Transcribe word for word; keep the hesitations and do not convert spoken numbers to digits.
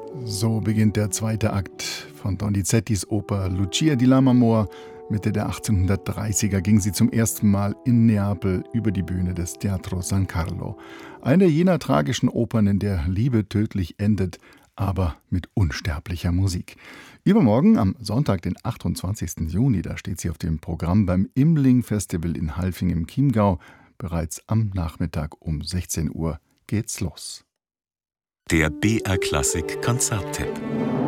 So beginnt der zweite Akt von Donizettis Oper Lucia di Lammermoor. Mitte der achtzehnhundertdreißiger ging sie zum ersten Mal in Neapel über die Bühne des Teatro San Carlo. Eine jener tragischen Opern, in der Liebe tödlich endet, aber mit unsterblicher Musik. Übermorgen, am Sonntag, den achtundzwanzigsten Juni, da steht sie auf dem Programm beim Imling-Festival in Halfing im Chiemgau. Bereits am Nachmittag um sechzehn Uhr geht's los. Der B R Klassik Konzerttipp.